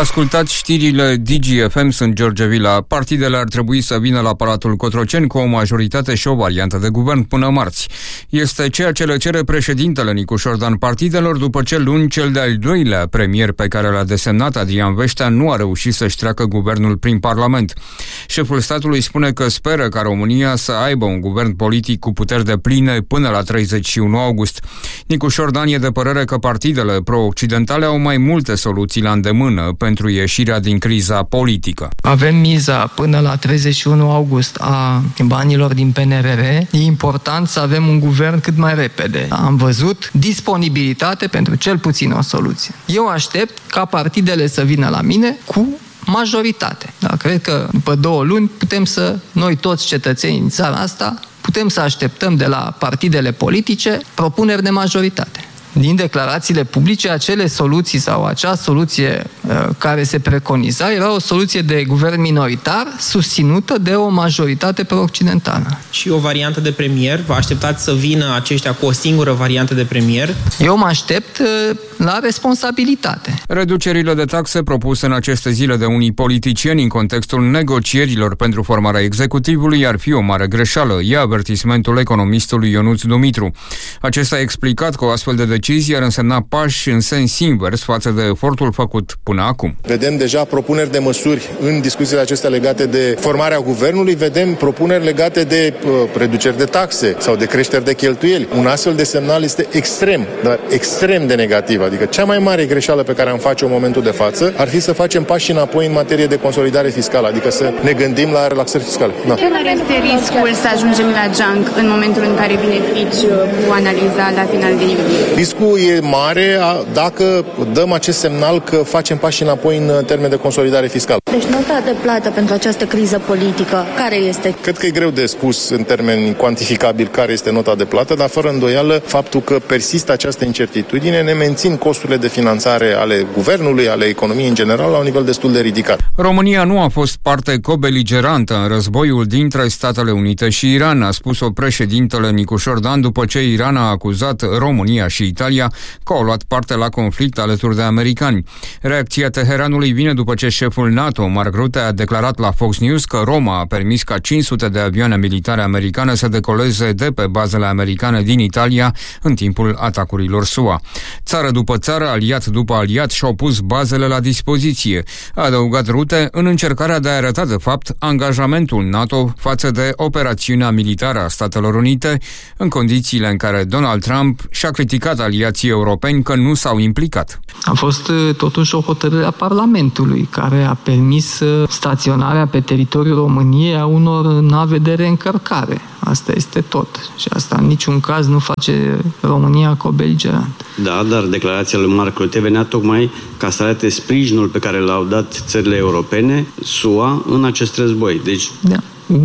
Ascultați știrile DGFM, sunt George Vila. Partidele ar trebui să vină la Palatul Cotroceni cu o majoritate și o variantă de guvern până marți. Este ceea ce le cere președintele Nicu Șordan partidelor după ce luni cel de-al doilea premier pe care l-a desemnat, Adrian Veștea, nu a reușit să-și treacă guvernul prin Parlament. Șeful statului spune că speră ca România să aibă un guvern politic cu puteri depline până la 31 august. Nicu Șordan e de părere că partidele pro-occidentale au mai multe soluții la îndemână pentru ieșirea din criza politică. Avem miza până la 31 august a banilor din PNRR. E important să avem un guvern cât mai repede. Am văzut disponibilitate pentru cel puțin o soluție. Eu aștept ca partidele să vină la mine cu majoritate. Da, cred că după 2 luni putem să, noi toți cetățenii din țara asta, putem să așteptăm de la partidele politice propuneri de majoritate. Din declarațiile publice, acele soluții sau acea soluție care se preconiza era o soluție de guvern minoritar susținută de o majoritate pro-occidentală. Și o variantă de premier? Vă așteptați să vină aceștia cu o singură variantă de premier? Eu mă aștept la responsabilitate. Reducerile de taxe propuse în aceste zile de unii politicieni în contextul negocierilor pentru formarea executivului ar fi o mare greșeală, e avertismentul economistului Ionuț Dumitru. Acesta a explicat că o astfel de decizie ar însemna pași în sens invers față de efortul făcut până acum. Vedem deja propuneri de măsuri în discuțiile acestea legate de formarea guvernului, vedem propuneri legate de reduceri de taxe sau de creșteri de cheltuieli. Un astfel de semnal este extrem, dar extrem de negativ. Adică cea mai mare greșeală pe care am face-o în momentul de față ar fi să facem pași înapoi în materie de consolidare fiscală, adică să ne gândim la relaxări fiscale. Da. Care este riscul să ajungem la junk în momentul în care vine Fitch cu analiza la final de iulie? Riscul e mare dacă dăm acest semnal că facem pași înapoi în termen de consolidare fiscală. Deci nota de plată pentru această criză politică, care este? Cred că e greu de spus în termeni cuantificabili care este nota de plată, dar fără îndoială faptul că persistă această incertitudine ne mențin costurile de finanțare ale guvernului, ale economiei în general, la un nivel destul de ridicat. România nu a fost parte cobeligerantă în războiul dintre Statele Unite și Iran, a spus-o președintele Nicu Șordan după ce Iran a acuzat România și Italia că au luat parte la conflict alături de americani. Reacția Teheranului vine după ce șeful NATO, Mark Rutte, a declarat la Fox News că Roma a permis ca 500 de avioane militare americane să decoleze de pe bazele americane din Italia în timpul atacurilor SUA. Țară după țară, aliat după aliat și-au pus bazele la dispoziție, a adăugat Rutte în încercarea de a arăta de fapt angajamentul NATO față de operațiunea militară a Statelor Unite, în condițiile în care Donald Trump și-a criticat aliații europeni că nu s-au implicat. A fost totuși o hotărâre a Parlamentului care a permis staționarea pe teritoriul României a unor nave de reîncărcare. Asta este tot. Și asta în niciun caz nu face România cobeligerant. Da, dar declarația lui Mark Rutte venea tocmai ca să arate sprijinul pe care l-au dat țările europene, SUA, în acest război. Deci... Da.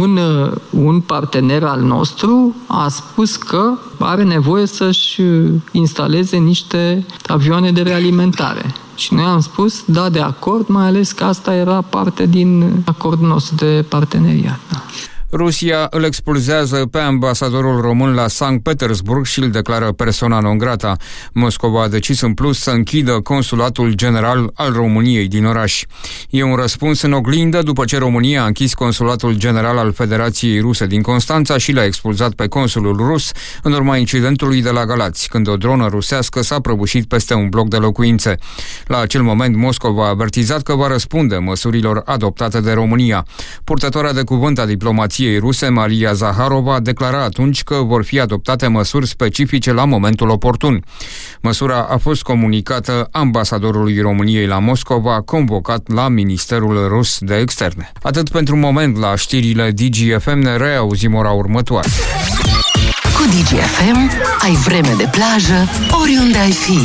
Un partener al nostru a spus că are nevoie să-și instaleze niște avioane de realimentare. Și noi am spus, da, de acord, mai ales că asta era parte din acordul nostru de parteneriat. Da. Rusia îl expulzează pe ambasadorul român la Sankt Petersburg și îl declară persona non grata. Moscova a decis în plus să închidă consulatul general al României din oraș. E un răspuns în oglindă după ce România a închis consulatul general al Federației Ruse din Constanța și l-a expulzat pe consulul rus în urma incidentului de la Galați, când o dronă rusească s-a prăbușit peste un bloc de locuințe. La acel moment, Moscova a avertizat că va răspunde măsurilor adoptate de România. Purtătoarea de cuvânt a diplomației ruse, Maria Zaharova, declara atunci că vor fi adoptate măsuri specifice la momentul oportun. Măsura a fost comunicată ambasadorului României la Moscova, convocat la Ministerul Rus de Externe. Atât pentru moment la știrile DGFM, ne reauzim ora următoare. Cu DGFM ai vreme de plajă oriunde ai fi.